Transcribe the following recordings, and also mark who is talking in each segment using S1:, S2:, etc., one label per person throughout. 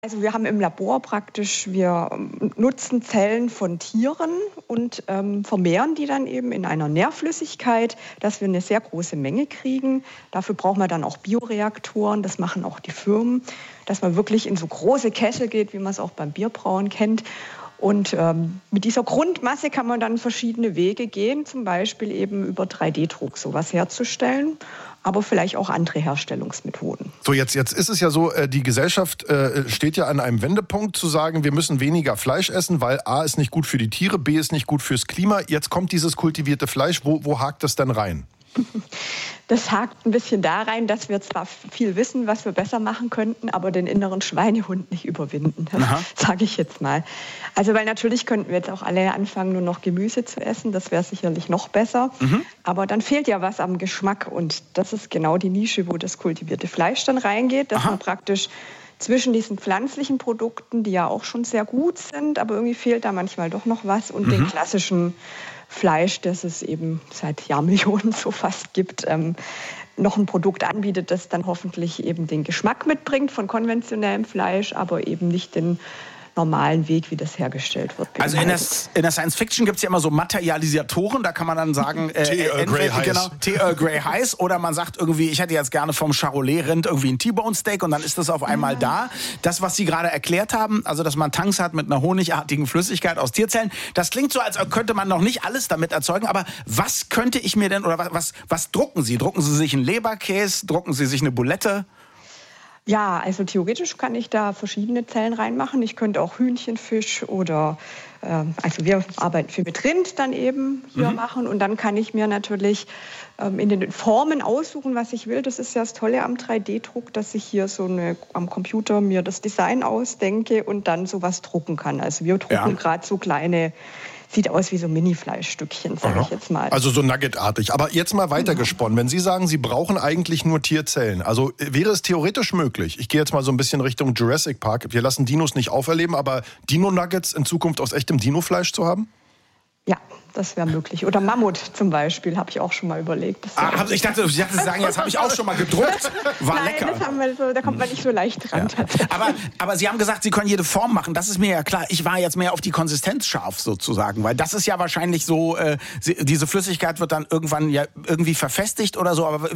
S1: Also wir haben im Labor wir nutzen Zellen von Tieren und vermehren die dann eben in einer Nährflüssigkeit, dass wir eine sehr große Menge kriegen. Dafür brauchen wir dann auch Bioreaktoren, das machen auch die Firmen, dass man wirklich in so große Kessel geht, wie man es auch beim Bierbrauen kennt. Und mit dieser Grundmasse kann man dann verschiedene Wege gehen, zum Beispiel eben über 3D-Druck sowas herzustellen, aber vielleicht auch andere Herstellungsmethoden.
S2: So, jetzt ist es ja so, die Gesellschaft steht ja an einem Wendepunkt zu sagen, wir müssen weniger Fleisch essen, weil A ist nicht gut für die Tiere, B ist nicht gut fürs Klima. Jetzt kommt dieses kultivierte Fleisch. Wo hakt das denn rein?
S1: Das hakt ein bisschen da rein, dass wir zwar viel wissen, was wir besser machen könnten, aber den inneren Schweinehund nicht überwinden, sage ich jetzt mal. Also weil natürlich könnten wir jetzt auch alle anfangen, nur noch Gemüse zu essen, das wäre sicherlich noch besser, aber dann fehlt ja was am Geschmack und das ist genau die Nische, wo das kultivierte Fleisch dann reingeht, dass man praktisch zwischen diesen pflanzlichen Produkten, die ja auch schon sehr gut sind, aber irgendwie fehlt da manchmal doch noch was und den klassischen Fleisch, das es eben seit Jahrmillionen so fast gibt, noch ein Produkt anbietet, das dann hoffentlich eben den Geschmack mitbringt von konventionellem Fleisch, aber eben nicht den normalen Weg, wie das hergestellt wird.
S3: Also in der Science Fiction gibt es ja immer so Materialisatoren, da kann man dann sagen, Tee Earl Grey heiß, oder man sagt irgendwie, ich hätte jetzt gerne vom Charolais-Rind irgendwie ein T-Bone Steak und dann ist das auf einmal da. Das, was Sie gerade erklärt haben, also dass man Tanks hat mit einer honigartigen Flüssigkeit aus Tierzellen, das klingt so, als könnte man noch nicht alles damit erzeugen, aber was könnte ich mir denn, oder was drucken Sie? Drucken Sie sich einen Leberkäse, drucken Sie sich eine Bulette?
S1: Ja, also theoretisch kann ich da verschiedene Zellen reinmachen. Ich könnte auch Hühnchenfisch oder, also wir arbeiten viel mit Rind dann eben hier machen. Und dann kann ich mir natürlich in den Formen aussuchen, was ich will. Das ist ja das Tolle am 3D-Druck, dass ich hier am Computer mir das Design ausdenke und dann sowas drucken kann. Also wir drucken gerade so kleine, sieht aus wie so Mini-Fleischstückchen, sage ich jetzt mal.
S2: Also so nuggetartig. Aber jetzt mal weitergesponnen. Wenn Sie sagen, Sie brauchen eigentlich nur Tierzellen, also wäre es theoretisch möglich, ich gehe jetzt mal so ein bisschen Richtung Jurassic Park, wir lassen Dinos nicht auferleben, aber Dino-Nuggets in Zukunft aus echtem Dinofleisch zu haben?
S1: Ja, das wäre möglich. Oder Mammut zum Beispiel, habe ich auch schon mal überlegt.
S3: Ich dachte, Sie sagen, jetzt habe ich auch schon mal gedruckt. War
S1: Nein,
S3: lecker.
S1: Das haben wir so, da kommt man nicht so leicht ran.
S3: Ja. Aber Sie haben gesagt, Sie können jede Form machen. Das ist mir ja klar. Ich war jetzt mehr auf die Konsistenz scharf sozusagen, weil das ist ja wahrscheinlich so, diese Flüssigkeit wird dann irgendwann ja irgendwie verfestigt oder so. Aber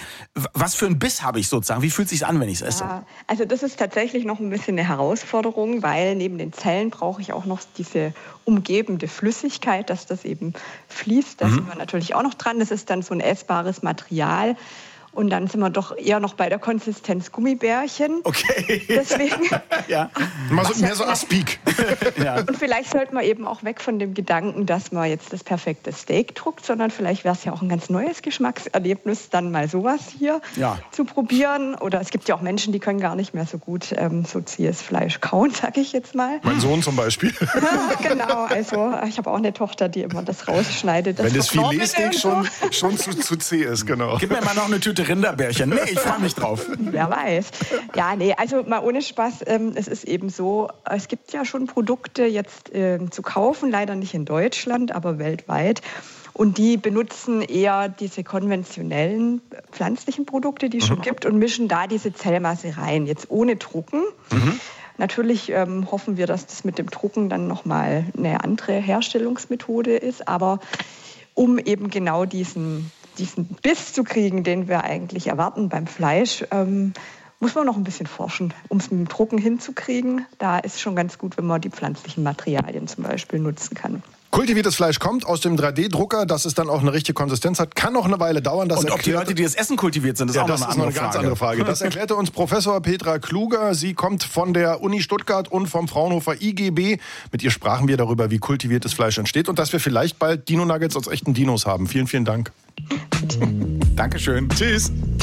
S3: was für einen Biss habe ich sozusagen? Wie fühlt es sich an, wenn ich es esse?
S1: Ja, also das ist tatsächlich noch ein bisschen eine Herausforderung, weil neben den Zellen brauche ich auch noch diese umgebende Flüssigkeit, dass das eben fließt. Da sind wir natürlich auch noch dran. Das ist dann so ein essbares Material. Und dann sind wir doch eher noch bei der Konsistenz Gummibärchen.
S3: Okay.
S1: Deswegen.
S3: Ja.
S2: Mehr so Aspik.
S1: Ja. Und vielleicht sollte man eben auch weg von dem Gedanken, dass man jetzt das perfekte Steak druckt, sondern vielleicht wäre es ja auch ein ganz neues Geschmackserlebnis, dann mal sowas hier zu probieren. Oder es gibt ja auch Menschen, die können gar nicht mehr so gut so zähes Fleisch kauen, sage ich jetzt mal.
S2: Mein Sohn zum Beispiel.
S1: Ja, genau, also ich habe auch eine Tochter, die immer das rausschneidet.
S2: Wenn das Filetsteak schon zu zäh ist, genau.
S3: Gib mir mal noch eine Tüte Rinderbärchen. Nee, ich freue mich drauf.
S1: Wer weiß. Ja, nee, also mal ohne Spaß, es ist eben so, es gibt ja schon Produkte jetzt zu kaufen, leider nicht in Deutschland, aber weltweit. Und die benutzen eher diese konventionellen pflanzlichen Produkte, die es schon gibt, und mischen da diese Zellmasse rein, jetzt ohne Drucken. Natürlich hoffen wir, dass das mit dem Drucken dann nochmal eine andere Herstellungsmethode ist, aber um eben genau diesen Biss zu kriegen, den wir eigentlich erwarten beim Fleisch, muss man noch ein bisschen forschen, um es mit dem Drucken hinzukriegen. Da ist schon ganz gut, wenn man die pflanzlichen Materialien zum Beispiel nutzen kann.
S2: Kultiviertes Fleisch kommt aus dem 3D-Drucker, dass es dann auch eine richtige Konsistenz hat, kann noch eine Weile dauern.
S3: Und ob die Leute, die das Essen kultiviert sind, ist auch noch eine ganz andere Frage.
S2: Das erklärte uns Professor Petra Kluger. Sie kommt von der Uni Stuttgart und vom Fraunhofer IGB. Mit ihr sprachen wir darüber, wie kultiviertes Fleisch entsteht und dass wir vielleicht bald Dino-Nuggets aus echten Dinos haben. Vielen, vielen Dank.
S3: Dankeschön.
S2: Tschüss.